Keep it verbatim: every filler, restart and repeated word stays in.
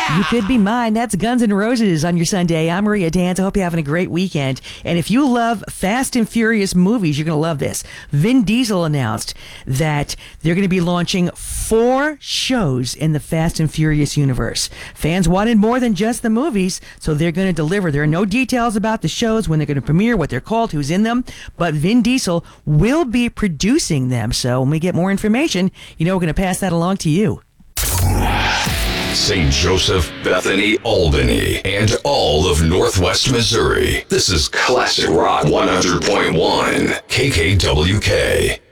You could be mine. That's Guns N' Roses on your Sunday. I'm Maria Danz. I hope you're having a great weekend. And if you love Fast and Furious movies, you're going to love this. Vin Diesel announced that they're going to be launching four shows in the Fast and Furious universe. Fans wanted more than just the movies, so they're going to deliver. There are no details about the shows, when they're going to premiere, what they're called, who's in them, but Vin Diesel will be producing them. So when we get more information, you know we're going to pass that along to you. Saint Joseph, Bethany, Albany, and all of Northwest Missouri. This is Classic Rock one hundred point one, K K W K.